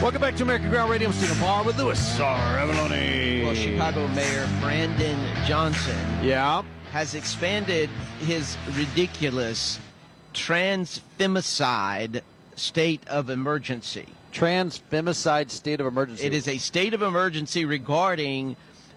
Welcome back to American Ground Radio. I'm Stephen Parr with Louis R. Avalone. Well, Chicago Mayor Brandon Johnson has expanded his ridiculous transfemicide state of emergency. Transfemicide state of emergency. It is a state of emergency regarding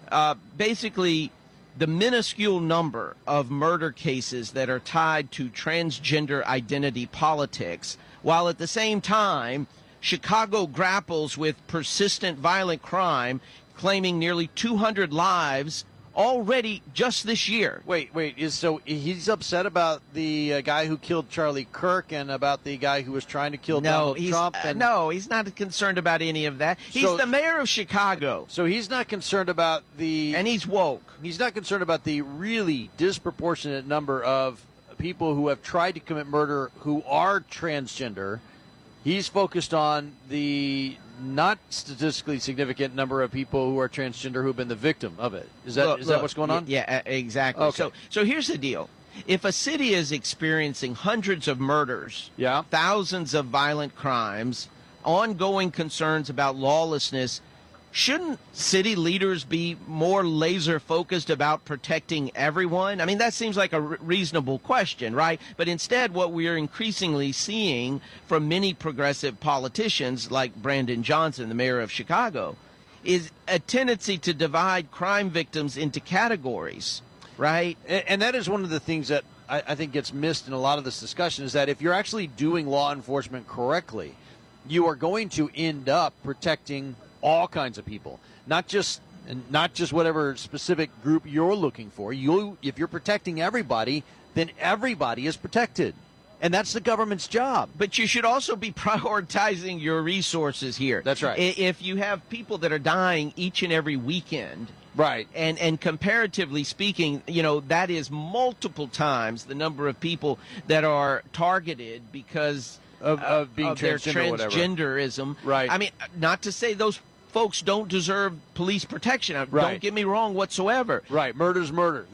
basically the minuscule number of murder cases that are tied to transgender identity politics, while at the same time Chicago grapples with persistent violent crime, claiming nearly 200 lives already just this year. Wait. So he's upset about the guy who killed Charlie Kirk and about the guy who was trying to kill Donald Trump? No, he's not concerned about any of that. He's the mayor of Chicago. So he's not concerned about the... And he's woke. He's not concerned about the really disproportionate number of people who have tried to commit murder who are transgender. He's focused on the not statistically significant number of people who are transgender who have been the victim of it. Is that what's going on? Yeah, exactly. Okay. So here's the deal. If a city is experiencing hundreds of murders, thousands of violent crimes, ongoing concerns about lawlessness, shouldn't city leaders be more laser focused about protecting everyone? I mean, that seems like a reasonable question, right? But instead, what we are increasingly seeing from many progressive politicians like Brandon Johnson, the mayor of Chicago, is a tendency to divide crime victims into categories, right? And that is one of the things that I think gets missed in a lot of this discussion, is that if you're actually doing law enforcement correctly, you are going to end up protecting all kinds of people, not just whatever specific group you're looking for. If you're protecting everybody, then everybody is protected. And that's the government's job. But you should also be prioritizing your resources here. That's right. If you have people that are dying each and every weekend, right, and comparatively speaking, that is multiple times the number of people that are targeted because of being their transgenderism. Right. I mean, not to say those folks don't deserve police protection. Right. Don't get me wrong whatsoever. Right. Murder's murder.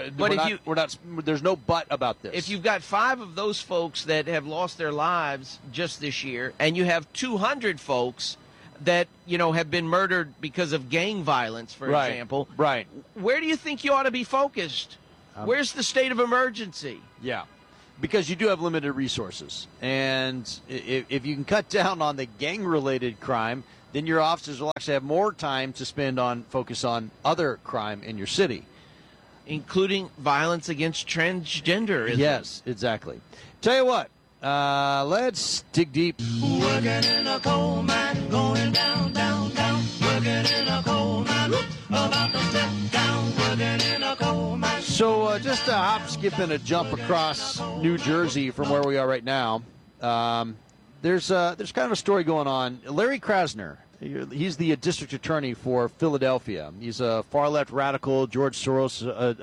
There's no but about this. If you've got 5 of those folks that have lost their lives just this year, and you have 200 folks that, have been murdered because of gang violence, for example. Right. Where do you think you ought to be focused? Where's the state of emergency? Yeah. Because you do have limited resources. And if you can cut down on the gang-related crime, then your officers will actually have more time to focus on other crime in your city. Including violence against transgenderism. Yes, exactly. Tell you what, let's dig deep. Working in a coal mine, going down, down, down. Working in a coal mine, about to step down. Working in a coal mine. So just a hop, skip, and a jump across New Jersey from where we are right now. There's kind of a story going on. Larry Krasner, he's the district attorney for Philadelphia. He's a far-left radical, George Soros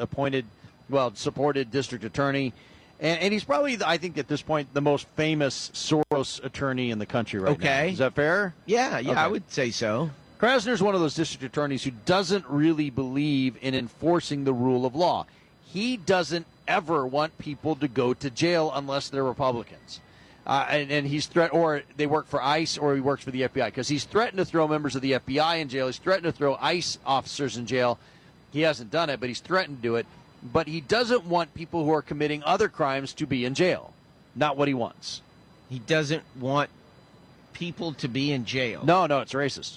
supported district attorney. And he's probably, I think at this point, the most famous Soros attorney in the country right now. Is that fair? Yeah, okay. I would say so. Krasner's one of those district attorneys who doesn't really believe in enforcing the rule of law. He doesn't ever want people to go to jail unless they're Republicans. And he's or they work for ICE or he works for the FBI, because he's threatened to throw members of the FBI in jail. He's threatened to throw ICE officers in jail. He hasn't done it, but he's threatened to do it. But he doesn't want people who are committing other crimes to be in jail. Not what he wants. He doesn't want people to be in jail. No, it's racist.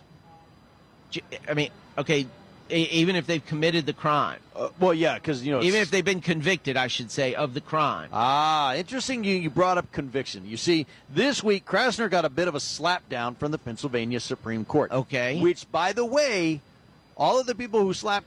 I mean, okay, even if they've committed the crime. Well, yeah, because, even if they've been convicted, I should say, of the crime. Interesting you brought up conviction. You see, this week, Krasner got a bit of a slapdown from the Pennsylvania Supreme Court. Okay. Which, by the way, all of the people who slapped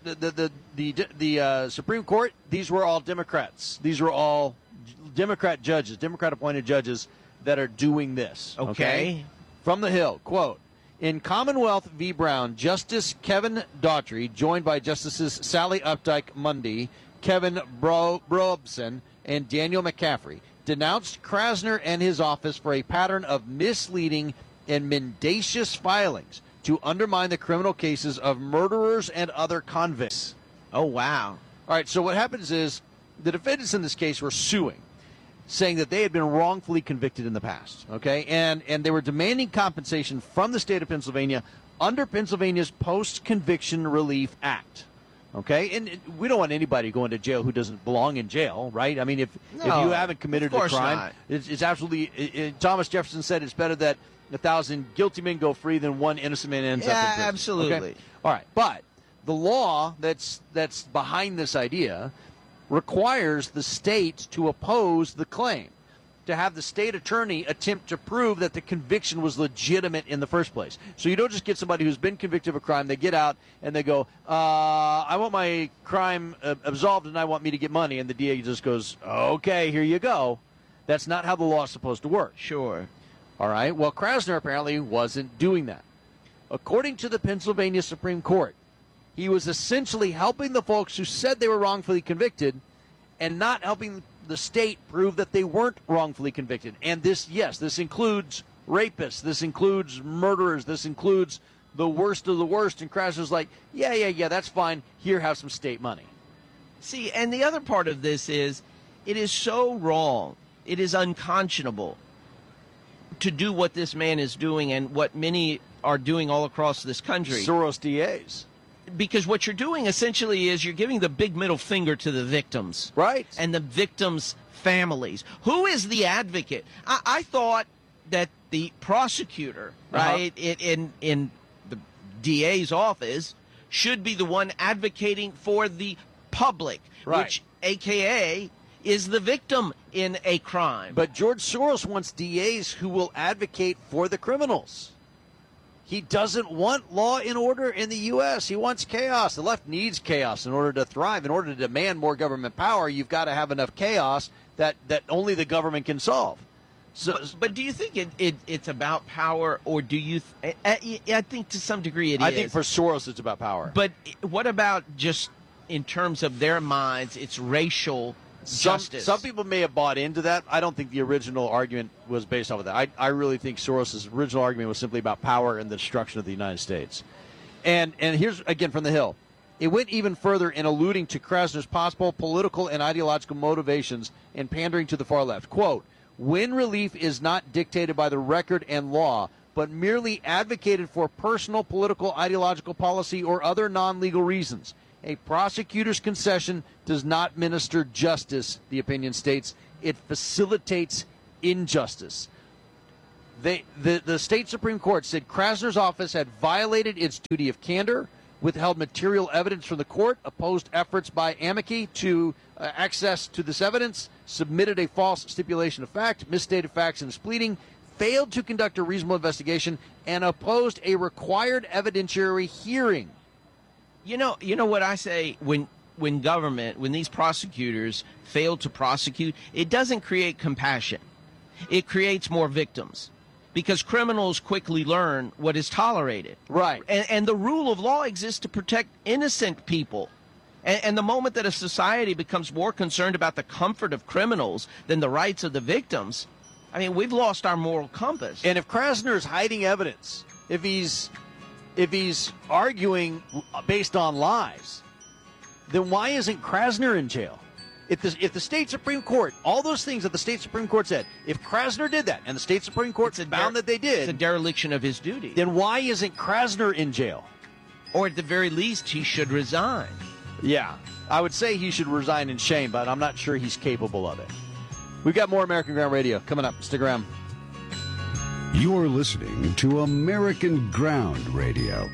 the Supreme Court, these were all Democrats. These were all Democrat judges, Democrat-appointed judges that are doing this. Okay. From the Hill, quote, in Commonwealth v. Brown, Justice Kevin Daughtry, joined by Justices Sally Updike Mundy, Kevin Brobson, and Daniel McCaffrey, denounced Krasner and his office for a pattern of misleading and mendacious filings to undermine the criminal cases of murderers and other convicts. Oh, wow. All right, so what happens is the defendants in this case were suing. saying that they had been wrongfully convicted in the past, okay? And they were demanding compensation from the state of Pennsylvania under Pennsylvania's Post-Conviction Relief Act, okay? And we don't want anybody going to jail who doesn't belong in jail, right? I mean, if you haven't committed a crime, it's absolutely Thomas Jefferson said it's better that 1,000 guilty men go free than one innocent man ends up in prison. Absolutely. Okay? All right, but the law that's behind this idea requires the state to oppose the claim, to have the state attorney attempt to prove that the conviction was legitimate in the first place. So you don't just get somebody who's been convicted of a crime, they get out and they go, I want my crime absolved and I want me to get money, and the DA just goes, okay, here you go. That's not how the law is supposed to work. Sure. All right, well, Krasner apparently wasn't doing that. According to the Pennsylvania Supreme Court, he was essentially helping the folks who said they were wrongfully convicted and not helping the state prove that they weren't wrongfully convicted. And this includes rapists, this includes murderers, this includes the worst of the worst. And Krasner's like, yeah, that's fine. Here, have some state money. See, and the other part of this is, it is so wrong, it is unconscionable to do what this man is doing and what many are doing all across this country. Soros DAs. Because what you're doing essentially is you're giving the big middle finger to the victims. Right. And the victims' families. Who is the advocate? I thought that the prosecutor, right, in the DA's office should be the one advocating for the public, which, a.k.a., is the victim in a crime. But George Soros wants DAs who will advocate for the criminals. He doesn't want law and order in the U.S. He wants chaos. The left needs chaos in order to thrive. In order to demand more government power, you've got to have enough chaos that only the government can solve. So, but do you think it's about power, or do you? I think to some degree it is. I think for Soros it's about power. But what about just in terms of their minds, it's racial justice? Some people may have bought into that. I don't think the original argument was based off of that. I really think Soros' original argument was simply about power and the destruction of the United States. And here's, again, from the Hill. It went even further in alluding to Krasner's possible political and ideological motivations in pandering to the far left. Quote, when relief is not dictated by the record and law, but merely advocated for personal, political, ideological policy or other non-legal reasons, a prosecutor's concession does not minister justice, the opinion states. It facilitates injustice. The state Supreme Court said Krasner's office had violated its duty of candor, withheld material evidence from the court, opposed efforts by amici to access to this evidence, submitted a false stipulation of fact, misstated facts in his pleading, failed to conduct a reasonable investigation, and opposed a required evidentiary hearing. You know what I say when these prosecutors fail to prosecute, it doesn't create compassion. It creates more victims, because criminals quickly learn what is tolerated. Right. And the rule of law exists to protect innocent people. And the moment that a society becomes more concerned about the comfort of criminals than the rights of the victims, I mean, we've lost our moral compass. And if Krasner is hiding evidence, if he's arguing based on lies, then why isn't Krasner in jail? If the state Supreme Court, all those things that the state Supreme Court said, if Krasner did that and the state Supreme Court found that they did, it's a dereliction of his duty. Then why isn't Krasner in jail? Or at the very least, he should resign. Yeah, I would say he should resign in shame, but I'm not sure he's capable of it. We've got more American Ground Radio coming up. Stick around. You're listening to American Ground Radio.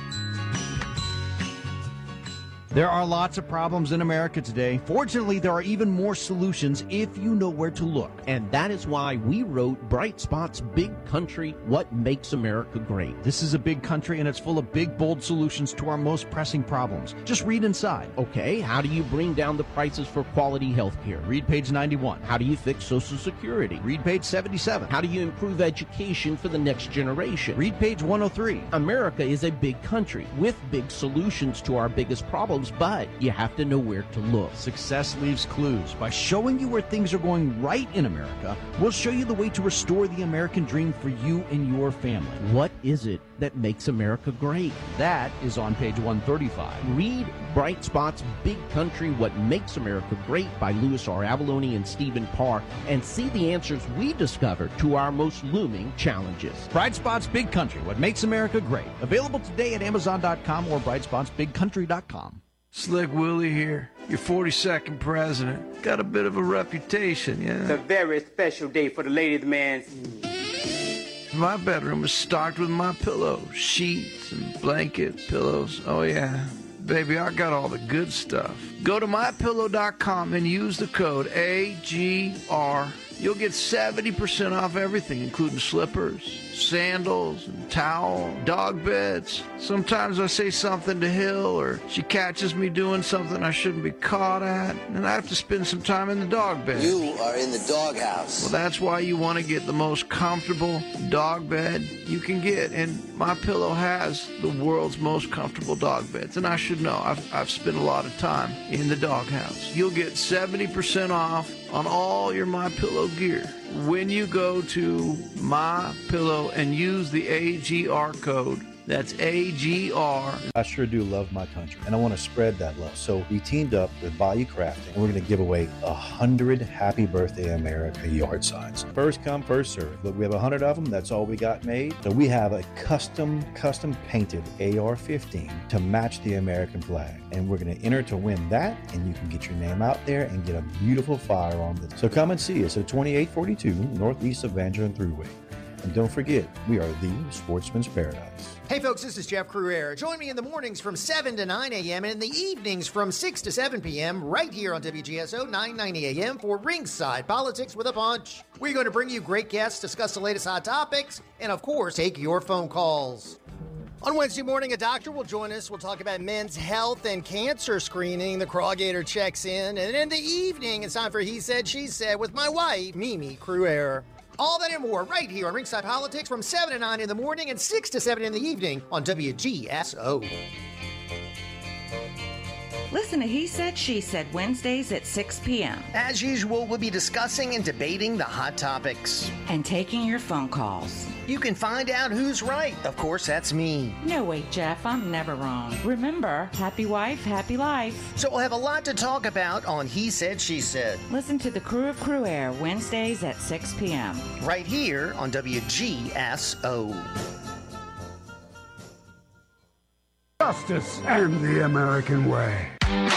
There are lots of problems in America today. Fortunately, there are even more solutions if you know where to look. And that is why we wrote Bright Spot's Big Country, What Makes America Great. This is a big country, and it's full of big, bold solutions to our most pressing problems. Just read inside. Okay, how do you bring down the prices for quality health care? Read page 91. How do you fix Social Security? Read page 77. How do you improve education for the next generation? Read page 103. America is a big country with big solutions to our biggest problems, problems, but you have to know where to look. Success leaves clues. By showing you where things are going right in America, we'll show you the way to restore the American dream for you and your family. What is it that makes America great? That is on page 135. Read Bright Spot's Big Country, What Makes America Great by Louis R. Avalone and Stephen Parr, and see the answers we discovered to our most looming challenges. Bright Spot's Big Country, What Makes America Great. Available today at Amazon.com or BrightSpotsBigCountry.com. Slick Willie here, your 42nd president. Got a bit of a reputation, yeah? It's a very special day for the ladies' man. My bedroom is stocked with my pillows, sheets and blankets, pillows. Oh, yeah. Baby, I got all the good stuff. Go to MyPillow.com and use the code AGR. You'll get 70% off everything, including slippers, sandals, and towel, dog beds. Sometimes I say something to Hill, or she catches me doing something I shouldn't be caught at, and I have to spend some time in the dog bed. You are in the doghouse. Well, that's why you want to get the most comfortable dog bed you can get, and MyPillow has the world's most comfortable dog beds, and I should know. I've spent a lot of time in the doghouse. You'll get 70% off on all your MyPillow gear when you go to MyPillow and use the AGR code. That's AGR. I sure do love my country, and I want to spread that love. So we teamed up with Bayou Crafting, and we're going to give away 100 Happy Birthday America yard signs. First come, first serve. Look, we have 100 of them. That's all we got made. So we have a custom painted AR-15 to match the American flag, and we're going to enter to win that, and you can get your name out there and get a beautiful firearm. So come and see us at 2842 Northeast Evangeline Thruway. And don't forget, we are the Sportsman's Paradise. Hey folks, this is Jeff Cruere. Join me in the mornings from 7 to 9 a.m. and in the evenings from 6 to 7 p.m. right here on WGSO 990 a.m. for Ringside Politics with a Punch. We're going to bring you great guests, discuss the latest hot topics, and of course, take your phone calls. On Wednesday morning, a doctor will join us. We'll talk about men's health and cancer screening. The Crawgator checks in. And in the evening, it's time for He Said, She Said with my wife, Mimi Cruere. All that and more right here on Ringside Politics from 7 to 9 in the morning and 6 to 7 in the evening on WGSO. Listen to He Said, She Said Wednesdays at 6 p.m. As usual, we'll be discussing and debating the hot topics. And taking your phone calls. You can find out who's right. Of course, that's me. No, wait, Jeff, I'm never wrong. Remember, happy wife, happy life. So we'll have a lot to talk about on He Said, She Said. Listen to the Crew of Cruere Wednesdays at 6 p.m. Right here on WGSO. Justice and the American way.